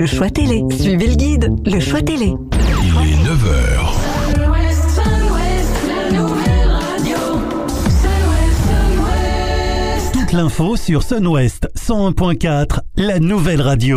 le choix télé. Suivez le guide, le choix télé. Il est 9h. Toute l'info sur Sun West 101.4, la nouvelle radio.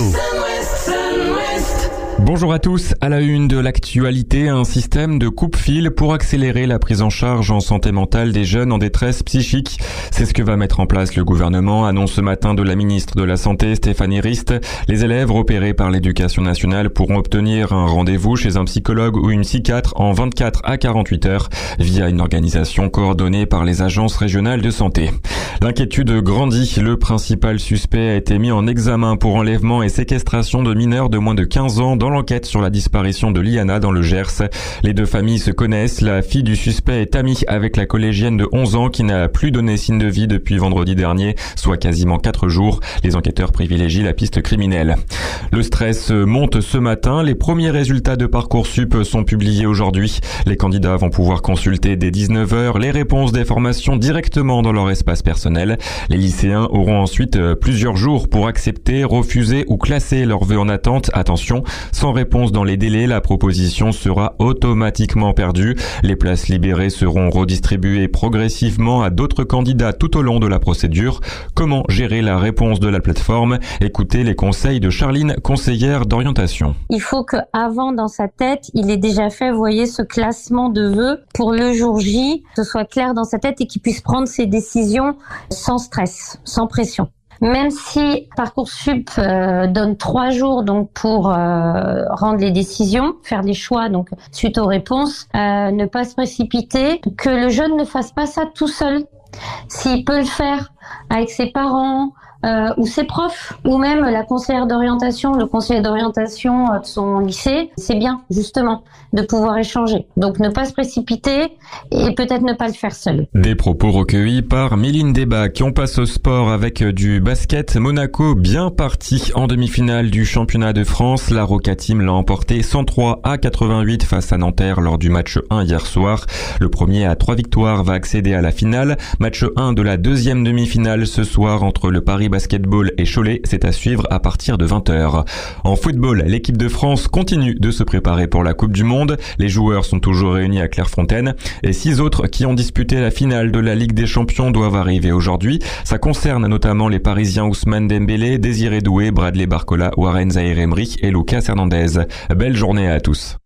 Bonjour à tous, à la une de l'actualité, un système de coupe-fil pour accélérer la prise en charge en santé mentale des jeunes en détresse psychique. C'est ce que va mettre en place le gouvernement, annonce ce matin de la ministre de la Santé, Stéphanie Rist. Les élèves repérés par l'Éducation nationale pourront obtenir un rendez-vous chez un psychologue ou une psychiatre en 24 à 48 heures via une organisation coordonnée par les agences régionales de santé. L'inquiétude grandit. Le principal suspect a été mis en examen pour enlèvement et séquestration de mineurs de moins de 15 ans dans l'enquête sur la disparition de Liana dans le Gers. Les deux familles se connaissent. La fille du suspect est amie avec la collégienne de 11 ans qui n'a plus donné signe de vie depuis vendredi dernier, soit quasiment 4 jours. Les enquêteurs privilégient la piste criminelle. Le stress monte ce matin. Les premiers résultats de Parcoursup sont publiés aujourd'hui. Les candidats vont pouvoir consulter dès 19h les réponses des formations directement dans leur espace personnel. Les lycéens auront ensuite plusieurs jours pour accepter, refuser ou classer leurs vœux en attente. Attention, sans réponse dans les délais, la proposition sera automatiquement perdue. Les places libérées seront redistribuées progressivement à d'autres candidats tout au long de la procédure. Comment gérer la réponse de la plateforme? Écoutez les conseils de Charline, conseillère d'orientation. Il faut qu'avant, dans sa tête, il ait déjà fait, vous voyez, ce classement de vœux pour le jour J, que ce soit clair dans sa tête et qu'il puisse prendre ses décisions sans stress, sans pression. Même si Parcoursup donne 3 jours donc pour rendre les décisions, faire des choix donc suite aux réponses, ne pas se précipiter, que le jeune ne fasse pas ça tout seul. S'il peut le faire avec ses parents ou ses profs, ou même la conseillère d'orientation, le conseiller d'orientation de son lycée, c'est bien justement de pouvoir échanger. Donc ne pas se précipiter et peut-être ne pas le faire seul. Des propos recueillis par Méline Débat qui on passe au sport avec du basket. Monaco bien parti en demi-finale du championnat de France. La Roca Team l'a emporté 103 à 88 face à Nanterre lors du match 1 hier soir. Le premier à 3 victoires va accéder à la finale. Match 1 de la deuxième demi-finale ce soir entre le Paris Basketball et Cholet, c'est à suivre à partir de 20h. En football, l'équipe de France continue de se préparer pour la Coupe du Monde. Les joueurs sont toujours réunis à Clairefontaine et 6 autres qui ont disputé la finale de la Ligue des Champions doivent arriver aujourd'hui. Ça concerne notamment les Parisiens Ousmane Dembélé, Désiré Doué, Bradley Barcola, Warren Zaïre-Emery et Lucas Hernandez. Belle journée à tous.